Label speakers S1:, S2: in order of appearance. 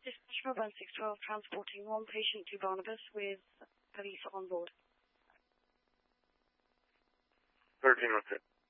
S1: Dispatch for 1612, transporting one patient to Barnabas with police on board.
S2: 13 okay.